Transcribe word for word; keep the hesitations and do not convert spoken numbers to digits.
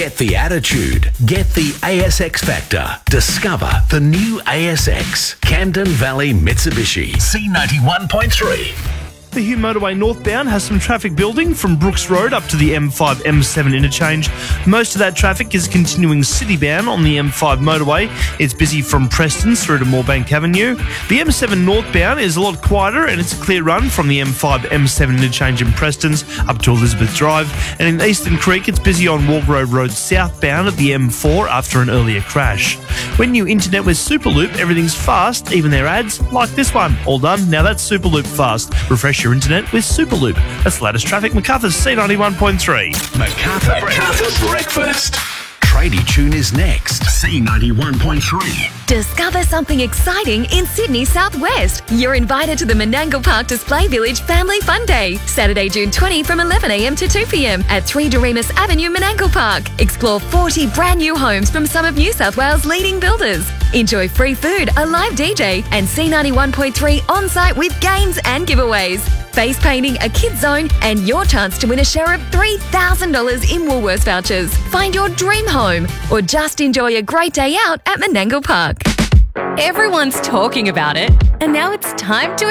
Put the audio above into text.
Get the attitude. Get the A S X factor. Discover the new A S X. Camden Valley Mitsubishi. C ninety-one point three. The Hume Motorway northbound has some traffic building from Brooks Road up to the M five M seven interchange. Most of that traffic is continuing citybound on the M five motorway. It's busy from Preston through to Moorebank Avenue. The M seven northbound is a lot quieter and it's a clear run from the M five M seven interchange in Prestons up to Elizabeth Drive. And in Eastern Creek, it's busy on Walgrove Road southbound at the M four after an earlier crash. When you internet with Superloop, everything's fast, even their ads, like this one. All done. Now that's Superloop fast. Refresh your internet with Superloop. That's the latest traffic. Macarthur's C ninety-one point three. Macarthur Breakfast. Breakfast. Tradie Tune is next. C ninety-one point three. Discover something exciting in Sydney Southwest. You're invited to the Menangle Park Display Village Family Fun Day, Saturday, June twentieth from eleven a m to two p m at three Doremus Avenue, Menangle Park. Explore forty brand new homes from some of New South Wales' leading builders. Enjoy free food, a live D J, and C ninety-one point three on-site with games and giveaways. Face painting, a kids zone, and your chance to win a share of three thousand dollars in Woolworths vouchers. Find your dream home or just enjoy a great day out at Menangle Park. Everyone's talking about it, and now it's time to